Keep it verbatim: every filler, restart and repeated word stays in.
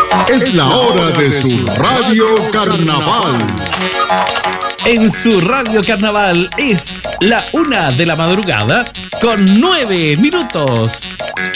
Es la hora de su Radio Carnaval. En su Radio Carnaval es la una de la madrugada con nueve minutos.